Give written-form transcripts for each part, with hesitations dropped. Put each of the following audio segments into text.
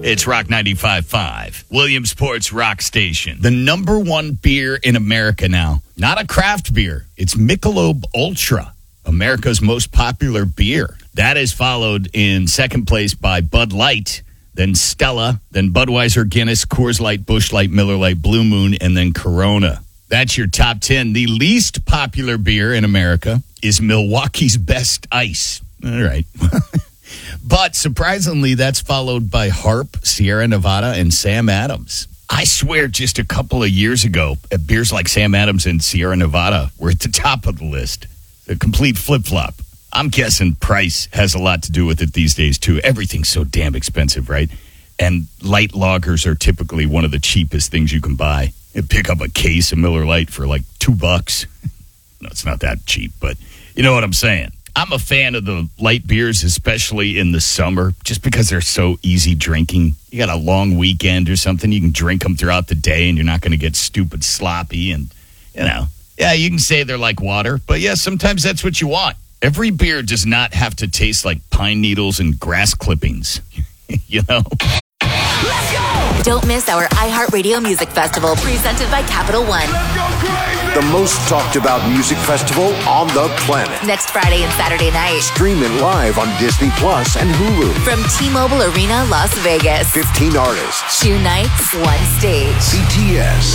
It's Rock 95.5, Williamsport's rock station. The number one beer in America now. Not a craft beer. It's Michelob Ultra, America's most popular beer. That is followed in second place by Bud Light, then Stella, then Budweiser, Guinness, Coors Light, Busch Light, Miller Lite, Blue Moon, and then Corona. That's your top 10. The least popular beer in America is Milwaukee's Best Ice. All right. But surprisingly, that's followed by Harp, Sierra Nevada, and Sam Adams. I swear just a couple of years ago, beers like Sam Adams and Sierra Nevada were at the top of the list. A complete flip-flop. I'm guessing price has a lot to do with it these days, too. Everything's so damn expensive, right? And light lagers are typically one of the cheapest things you can buy. You pick up a case of Miller Lite for like $2. No, it's not that cheap, but you know what I'm saying. I'm a fan of the light beers, especially in the summer, just because they're so easy drinking. You got a long weekend or something, you can drink them throughout the day, and you're not going to get stupid sloppy. And, you know, yeah, you can say they're like water, but yeah, sometimes that's what you want. Every beer does not have to taste like pine needles and grass clippings, you know? Let's go! Don't miss our iHeartRadio Music Festival presented by Capital One. The most talked about music festival on the planet. Next Friday and Saturday night. Stream it live on Disney Plus and Hulu. From T-Mobile Arena, Las Vegas. 15 artists. 2 nights, 1 stage. BTS.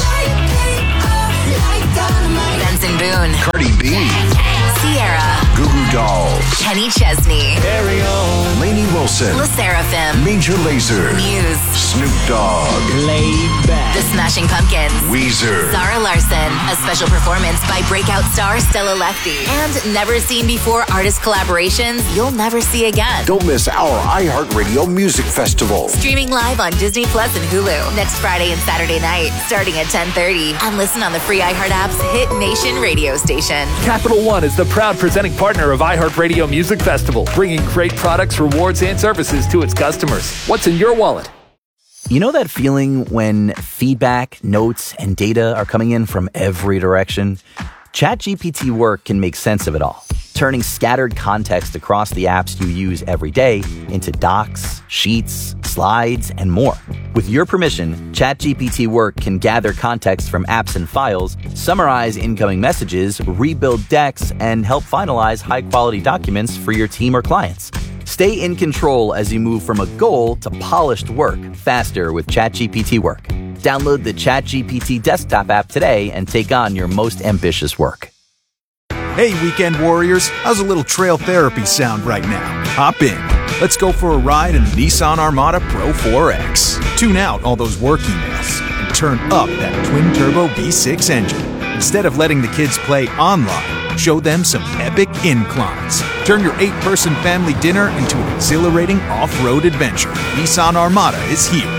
Benson Boone. Cardi B. Sierra. Goo Goo Dolls. Kenny Chesney. Lainey Wilson. La Seraphim. Major Lazer. Muse. Snoop Dogg. The Smashing Pumpkins. Weezer. Zara Larson. A special performance by breakout star Stella Lefty. And never seen before artist collaborations you'll never see again. Don't miss our iHeartRadio Music Festival. Streaming live on Disney Plus and Hulu. Next Friday and Saturday night, starting at 10:30. And listen on the free iHeart app's Hit Nation radio station. Capital One is the proud presenting partner of iHeartRadio Music Festival, bringing great products, rewards, and services to its customers. What's in your wallet? You know that feeling when feedback, notes, and data are coming in from every direction? ChatGPT Work can make sense of it all, turning scattered context across the apps you use every day into docs, sheets, slides, and more. With your permission, ChatGPT Work can gather context from apps and files, summarize incoming messages, rebuild decks, and help finalize high-quality documents for your team or clients. Stay in control as you move from a goal to polished work faster with ChatGPT Work. Download the ChatGPT desktop app today and take on your most ambitious work. Hey, weekend warriors, how's a little trail therapy sound right now? Hop in. Let's go for a ride in the Nissan Armada Pro 4X. Tune out all those work emails and turn up that twin-turbo V6 engine. Instead of letting the kids play online, show them some epic inclines. Turn your 8-person family dinner into an exhilarating off-road adventure. Nissan Armada is here.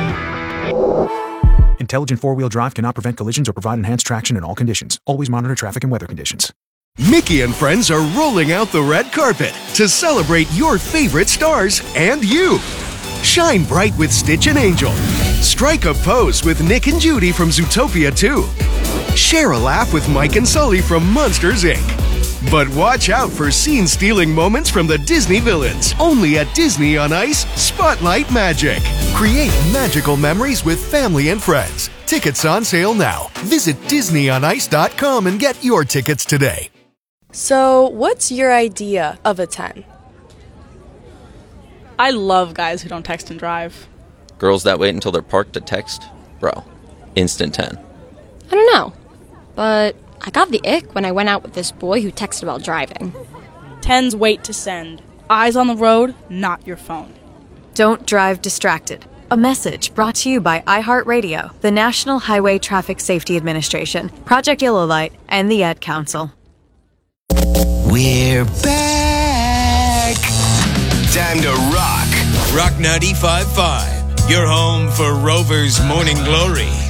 Intelligent four-wheel drive cannot prevent collisions or provide enhanced traction in all conditions. Always monitor traffic and weather conditions. Mickey and friends are rolling out the red carpet to celebrate your favorite stars and you. Shine bright with Stitch and Angel. Strike a pose with Nick and Judy from Zootopia 2. Share a laugh with Mike and Sully from Monsters, Inc. But watch out for scene-stealing moments from the Disney villains. Only at Disney on Ice Spotlight Magic. Create magical memories with family and friends. Tickets on sale now. Visit DisneyOnIce.com and get your tickets today. So, what's your idea of a 10? I love guys who don't text and drive. Girls that wait until they're parked to text? Bro, instant 10. I don't know, but I got the ick when I went out with this boy who texted while driving. 10s wait to send. Eyes on the road, not your phone. Don't drive distracted. A message brought to you by iHeartRadio, the National Highway Traffic Safety Administration, Project Yellow Light, and the Ad Council. We're back. Time to rock. Rock 95.5. Your home for Rover's Morning Glory.